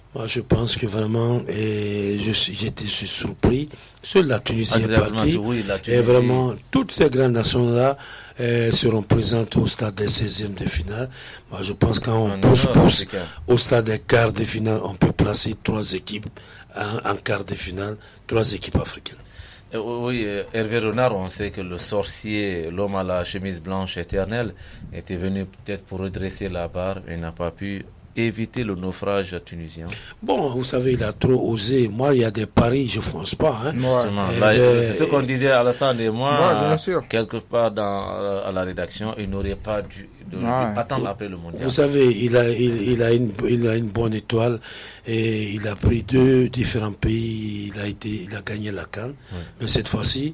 Moi, je pense que vraiment, j'étais surpris. Seule la Tunisie est partie. Oui, et vraiment, toutes ces grandes nations-là seront présentes au stade des 16e de finale. Moi, je pense qu'en on pousse au stade des quarts de finale, on peut placer 3 équipes en quart de finale, 3 équipes africaines. Oui, Hervé Renard, on sait que le sorcier, l'homme à la chemise blanche éternelle, était venu peut-être pour redresser la barre et n'a pas pu éviter le naufrage tunisien. Bon, vous savez, il a trop osé. Moi, il y a des paris, je ne fonce pas. Hein. Justement, c'est ce qu'on disait Alassane et moi, quelque part à la rédaction, il n'aurait pas dû attendre après le mondial. Vous savez, il a une bonne étoile et il a pris 2 différents pays. Il a gagné la CAN. Oui. Mais cette fois-ci,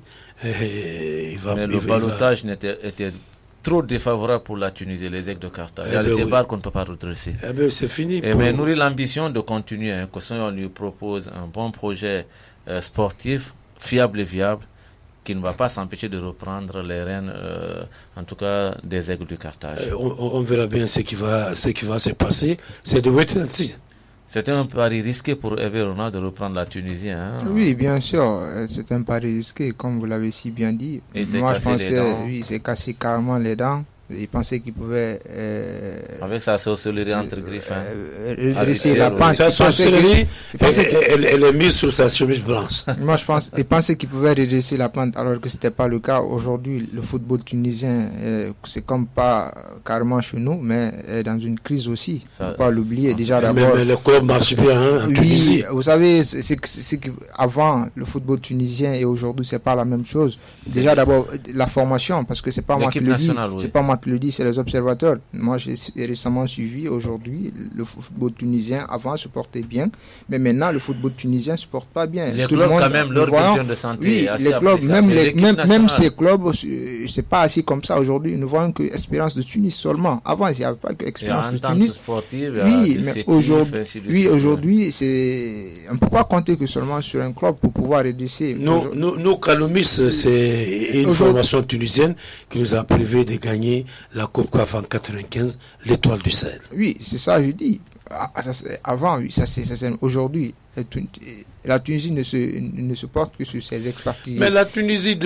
le ballottage était trop défavorable pour la Tunisie, les Aigles de Carthage. Il y a les barres qu'on ne peut pas redresser. C'est fini. Mais nourrit l'ambition de continuer. On lui propose un bon projet sportif, fiable et viable, qui ne va pas s'empêcher de reprendre les rênes, en tout cas des Aigles du Carthage. On verra bien ce qui va se passer. C'est de wait and see. C'était un pari risqué pour Hervé Renard de reprendre la Tunisie. Hein? Oui, bien sûr. C'est un pari risqué, comme vous l'avez si bien dit. Et moi, je pensais, c'est cassé carrément les dents. Il pensait qu'il pouvait... avec sa sorcellerie entre griffes. Redresser la pente. Sa sorcellerie, elle est mise sur sa chemise blanche. Moi, il pensait qu'il pouvait redresser la pente, alors que ce n'était pas le cas. Aujourd'hui, le football tunisien, c'est comme pas carrément chez nous, mais dans une crise aussi. Il ne faut pas l'oublier. Déjà, d'abord... Mais le club marche bien en Tunisie. Oui, vous savez, c'est qu'avant, le football tunisien et aujourd'hui, ce n'est pas la même chose. Déjà, d'abord, la formation, parce que ce n'est pas moi qui le dis. C'est pas moi qui le dis, c'est les observateurs. Moi, j'ai récemment suivi aujourd'hui le football tunisien. Avant, se portait bien, mais maintenant, le football tunisien se porte pas bien. Les clubs, quand même, leur bulletin de santé. Oui, les clubs, même ces clubs, c'est pas assez comme ça aujourd'hui. Nous voyons que Espérance de Tunis seulement. Avant, il n'y avait pas que Espérance de Tunis. Sportive, oui, mais aujourd'hui, on ne peut pas compter que seulement sur un club pour pouvoir redresser. Nous, Calumis, c'est une formation tunisienne qui nous a privé de gagner la Coupe CAF en 95, l'étoile du Sahel. Oui, c'est ça, je dis. Avant, oui, ça c'est aujourd'hui. La Tunisie ne se porte que sur ses expertises. Mais la Tunisie,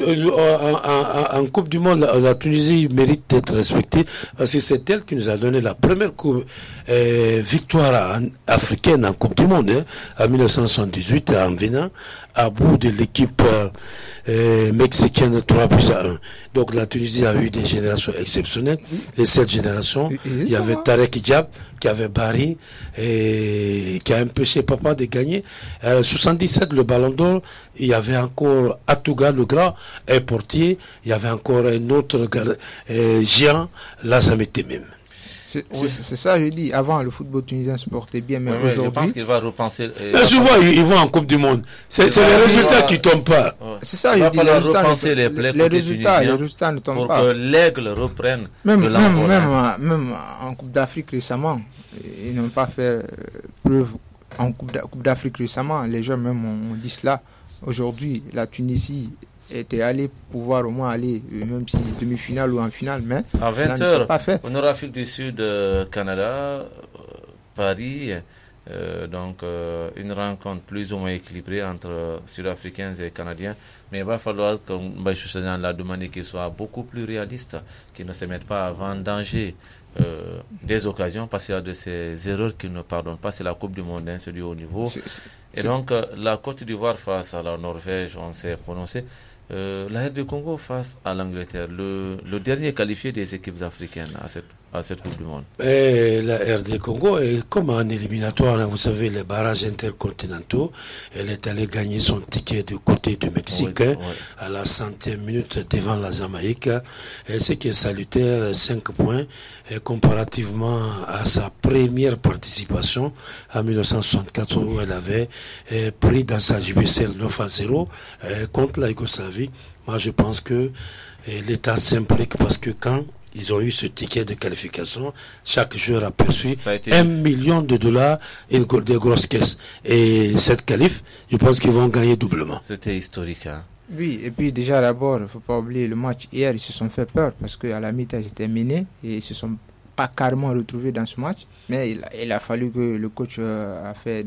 en Coupe du Monde, la Tunisie mérite d'être respectée parce que c'est elle qui nous a donné la première victoire africaine en Coupe du Monde, en 1978 en venant à bout de l'équipe mexicaine 3-1. Donc la Tunisie a eu des générations exceptionnelles. Et cette génération, il y avait Tarek Diab qui avait Barry et qui a empêché Papa de gagner. 77, le Ballon d'Or, il y avait encore Atouga le grand, un portier, il y avait encore un autre géant, Lazamete même. C'est ça, je dis. Avant, le football tunisien se portait bien, mais aujourd'hui... Je pense qu'il va repenser... souvent, ils vont en Coupe du Monde. C'est les résultats qui ne tombent pas. C'est ça, il va falloir repenser les plaies les résultats ne tombent pour pas. que l'aigle reprenne même en Coupe d'Afrique récemment, ils n'ont pas fait preuve. En Coupe d'Afrique récemment, les gens même ont dit cela. Aujourd'hui, la Tunisie était allée pouvoir au moins aller, même si demi-finale ou en finale, mais à 20h, pas fait. On aura Afrique du Sud, Canada, Paris, donc une rencontre plus ou moins équilibrée entre Sud-Africains et Canadiens, mais il va falloir que Mbaye l'a demandé qu'il soit beaucoup plus réaliste, qu'il ne se mette pas à vendanger des occasions, parce qu'il y a de ces erreurs qui ne pardonnent pas. C'est la Coupe du Monde, c'est du haut niveau. Et donc la Côte d'Ivoire face à la Norvège, on s'est prononcé. La RD Congo face à l'Angleterre, le dernier qualifié des équipes africaines à cette Coupe du Monde. Et la RD Congo est comme en éliminatoire, vous savez, les barrages intercontinentaux. Elle est allée gagner son ticket du côté du Mexique à la 100e minute devant la Jamaïque. Et ce qui est salutaire, 5 points, et comparativement à sa première participation en 1964 où elle avait pris dans sa JBCL 9-0 contre la Yougoslavie. Moi, je pense que l'État s'implique parce que quand ils ont eu ce ticket de qualification, chaque joueur a perçu $1 million et des grosses caisses. Et cette qualif, je pense qu'ils vont gagner doublement. C'était historique. Hein? Oui, et puis déjà d'abord, il ne faut pas oublier le match hier, ils se sont fait peur parce qu'à la mi-temps, ils étaient menés et ils ne se sont pas carrément retrouvés dans ce match. Mais il a fallu que le coach a fait